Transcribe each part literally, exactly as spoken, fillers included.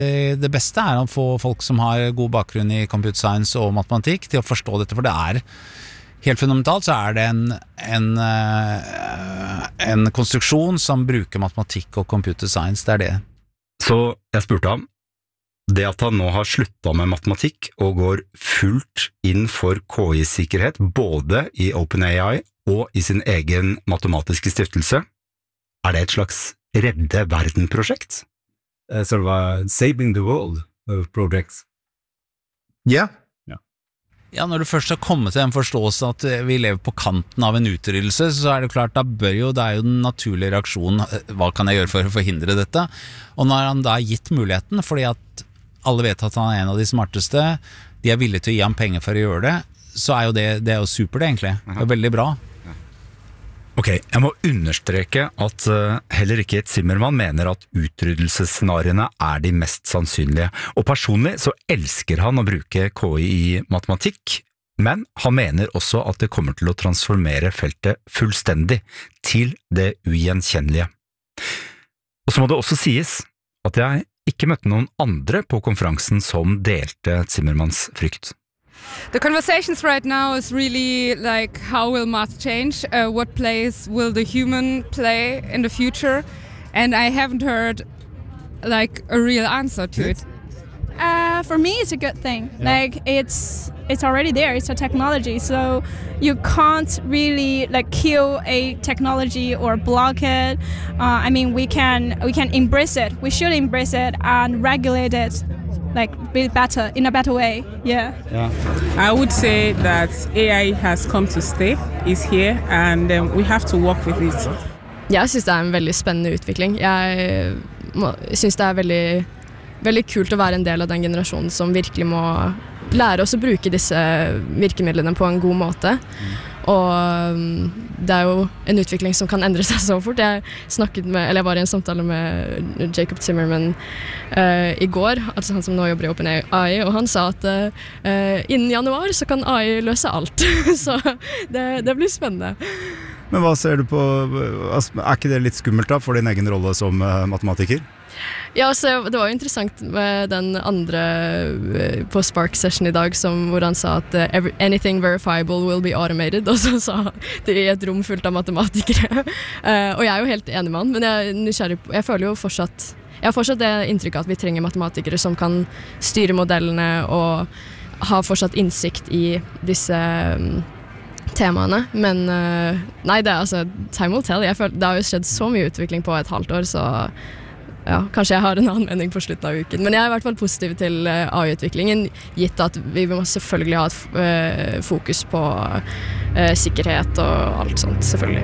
Det beste er å få folk som har god bakgrunn i computer science og matematikk til å forstå dette, for det er helt fundamentalt så er det en, en, en konstruksjon som bruker matematikk og computer science, det er det. Så jeg spurte ham, det at han nå har sluttet med matematikk og går fullt inn for K I-sikkerhet, både i OpenAI og i sin egen matematiske stiftelse, er det et slags redde verden-prosjekt? Uh, sort of a saving the world of projects. Yeah. Yeah. Ja, når du først har kommet til en forståelse at vi lever på kanten av en utryddelse, så er det klart, da bør jo, det er jo den naturlige reaksjonen, hva kan jeg gjøre for å forhindre dette? Og når han da har gitt muligheten, fordi at alle vet at han er en av de smarteste, de er villige til å gi ham penger for å gjøre det, så er jo det, det er jo supert egentlig, det er veldig bra. Ok, jeg må understreke at uh, heller ikke Zimmermann mener at utryddelsesscenariene er de mest sannsynlige, og personlig så elsker han å bruke K I i matematikk, men han mener også at det kommer til å transformere feltet fullstendig til det ugjenkjennelige. Og så må det også sies at jeg ikke møtte noen andre på konferansen som delte Zimmermanns frykt. The conversations right now is really like how will math change, uh, what place will the human play in the future, and I haven't heard like a real answer to it. Uh, for me it's a good thing. Yeah. Like it's it's already there, it's a technology, so you can't really like kill a technology or block it. Uh, I mean we can we can embrace it. We should embrace it and regulate it. Like be better in a better way. Yeah. Yeah. I would say that A I has come to stay, is here, and um, we have to work with it. Jeg synes det er en veldig spennende utvikling. Jeg må, synes det er veldig, veldig kult å være en del av den generasjonen som virkelig må lære oss å bruke disse virkemidlene på en god måte. Og det er jo en utvikling som kan endre seg så fort. Jeg snakket med, eller jeg var i en samtale med Jacob Zimmerman uh, i går, altså han som nå jobber i OpenAI, og han sa at uh, innen januar så kan A I løse alt. Så det, det blir spennende. Men hva ser du på, er ikke det litt skummelt da for din egen rolle som uh, matematiker? Ja, så det var jo interessant med den andre på Spark Session i dag som, hvor han sa at uh, every, anything verifiable will be automated, og så sa det i et rom fullt av matematikere. uh, og jeg er jo helt enig med han, men jeg, nysgjerrig, jeg føler jo fortsatt jeg har fortsatt det inntrykket at vi trenger matematikere som kan styre modellene og ha fortsatt innsikt i disse um, temaene, men uh, nei, det er altså time will tell. Jeg føler, det har jo skjedd så mye utvikling på et halvt år, så ja, kanskje jeg har en annen mening på slutten av uken, men jeg er i hvert fall positiv til uh, A I-utviklingen, gitt at vi må selvfølgelig ha et uh, fokus på uh, sikkerhet og alt sånt, selvfølgelig.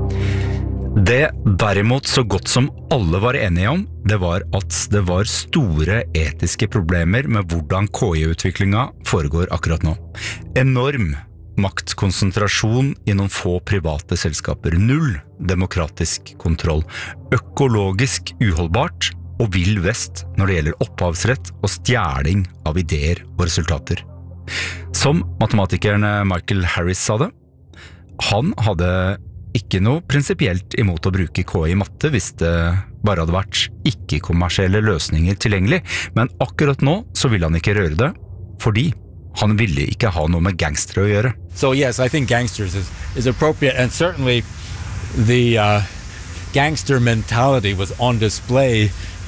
Det derimot så godt som alle var enige om, det var at det var store etiske problemer med hvordan K I-utviklingen foregår akkurat nå. Enorm maktkonsentrasjon i noen få private selskaper, null demokratisk kontroll, økologisk uholdbart og vill vest når det gjelder opphavsrett og stjeling av ideer og resultater. Som matematikeren Michael Harris sa det, han hadde ikke noe prinsipielt imot å bruke K I i matte hvis det bare hadde vært ikke-kommersielle løsninger tilgjengelig, men akkurat nå så vil han ikke røre det, fordi han ville ikke ha noe med gangstere å gjøre. So yes, I think gangsters is, is appropriate, and certainly the uh, gangster mentality was on display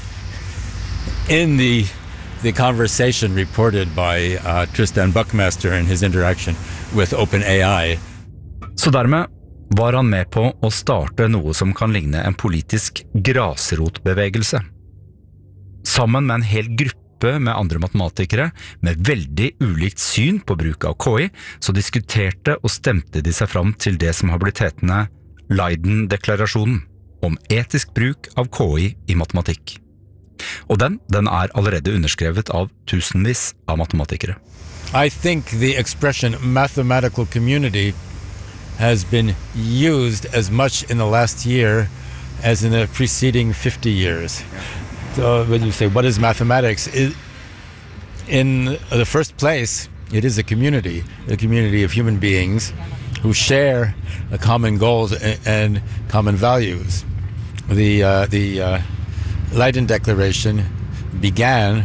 in the the conversation reported by uh, Tristan Buckmaster in his interaction with OpenAI. Så dermed var han med på å starte noe som kan ligne en politisk grasrotbevegelse. Sammen med en hel gruppe med andre matematikere med veldig ulikt syn på bruk av K I, så diskuterte og stemte de seg fram til det som har blitt hetende Leiden-deklarasjonen om etisk bruk av K I i matematikk. Og den, den er allerede underskrevet av tusenvis av matematikere. I think the expression mathematical community has been used as much in the last year as in the preceding fifty years. So when you say, what is mathematics? It, in the first place, it is a community, a community of human beings who share a common goals and, and common values. The, uh, the uh, Leiden Declaration began